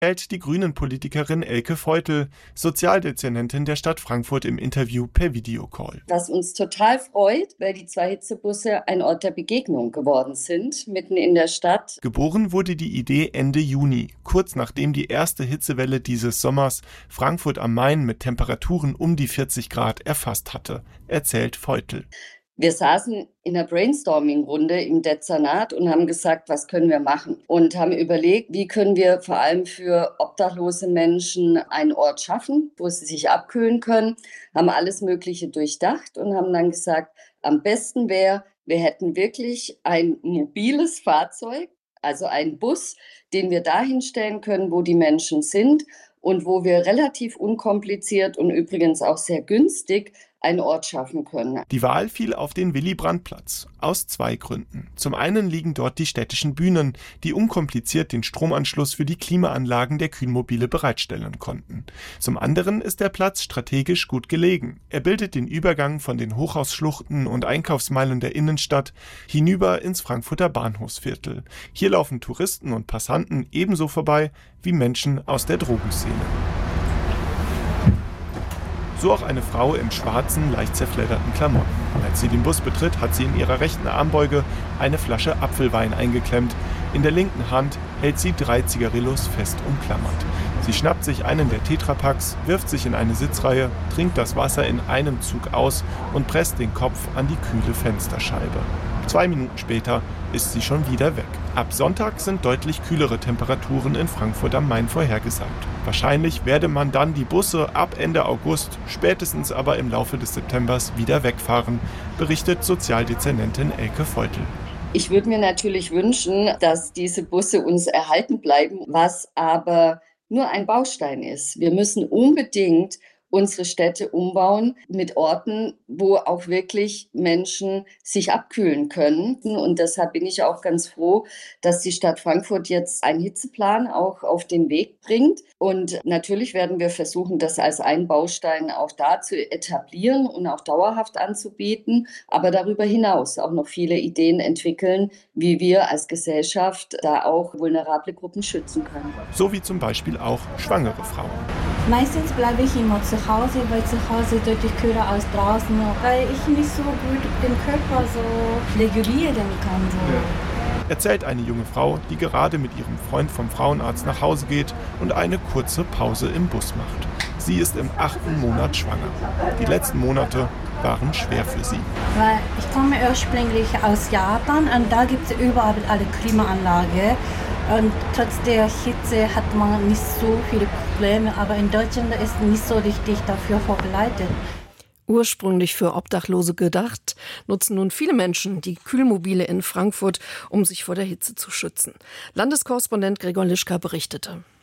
hält die Grünen-Politikerin Elke Feutel, Sozialdezernentin der Stadt Frankfurt, im Interview per Videocall. Was uns total freut, weil die 2 Hitzebusse ein Ort der Begegnung geworden sind, mitten in der Stadt. Geboren wurde die Idee Ende Juni, kurz nachdem die erste Hitzewelle dieses Sommers Frankfurt am Main mit Temperaturen um die 40 Grad erfasst hatte, erzählt Feutel. Wir saßen in einer Brainstorming-Runde im Dezernat und haben gesagt, was können wir machen? Und haben überlegt, wie können wir vor allem für obdachlose Menschen einen Ort schaffen, wo sie sich abkühlen können. Haben alles Mögliche durchdacht und haben dann gesagt, am besten wäre, wir hätten wirklich ein mobiles Fahrzeug, also einen Bus, den wir dahin stellen können, wo die Menschen sind und wo wir relativ unkompliziert und übrigens auch sehr günstig einen Ort schaffen können. Die Wahl fiel auf den Willy-Brandt-Platz, aus 2 Gründen. Zum einen liegen dort die städtischen Bühnen, die unkompliziert den Stromanschluss für die Klimaanlagen der Kühnmobile bereitstellen konnten. Zum anderen ist der Platz strategisch gut gelegen. Er bildet den Übergang von den Hochhausschluchten und Einkaufsmeilen der Innenstadt hinüber ins Frankfurter Bahnhofsviertel. Hier laufen Touristen und Passanten ebenso vorbei wie Menschen aus der Drogenszene. So auch eine Frau in schwarzen, leicht zerfledderten Klamotten. Als sie den Bus betritt, hat sie in ihrer rechten Armbeuge eine Flasche Apfelwein eingeklemmt. In der linken Hand hält sie 3 Zigarillos fest umklammert. Sie schnappt sich einen der Tetrapacks, wirft sich in eine Sitzreihe, trinkt das Wasser in einem Zug aus und presst den Kopf an die kühle Fensterscheibe. 2 Minuten später ist sie schon wieder weg. Ab Sonntag sind deutlich kühlere Temperaturen in Frankfurt am Main vorhergesagt. Wahrscheinlich werde man dann die Busse ab Ende August, spätestens aber im Laufe des Septembers wieder wegfahren, berichtet Sozialdezernentin Elke Feutel. Ich würde mir natürlich wünschen, dass diese Busse uns erhalten bleiben, was aber nur ein Baustein ist. Wir müssen unbedingt unsere Städte umbauen mit Orten, wo auch wirklich Menschen sich abkühlen können. Und deshalb bin ich auch ganz froh, dass die Stadt Frankfurt jetzt einen Hitzeplan auch auf den Weg bringt. Und natürlich werden wir versuchen, das als einen Baustein auch da zu etablieren und auch dauerhaft anzubieten, aber darüber hinaus auch noch viele Ideen entwickeln, wie wir als Gesellschaft da auch vulnerable Gruppen schützen können. So wie zum Beispiel auch schwangere Frauen. Meistens bleibe ich immer zu Hause, weil zu Hause deutlich kühler als draußen, weil ich nicht so gut den Körper so regulieren kann. Erzählt eine junge Frau, die gerade mit ihrem Freund vom Frauenarzt nach Hause geht und eine kurze Pause im Bus macht. Sie ist im 8. Monat schwanger. Die letzten Monate waren schwer für sie. Weil ich komme ursprünglich aus Japan und da gibt es überall eine Klimaanlage. Und trotz der Hitze hat man nicht so viele Probleme, aber in Deutschland ist nicht so richtig dafür vorbereitet. Ursprünglich für Obdachlose gedacht, nutzen nun viele Menschen die Kühlmobile in Frankfurt, um sich vor der Hitze zu schützen. Landeskorrespondent Gregor Lischka berichtete.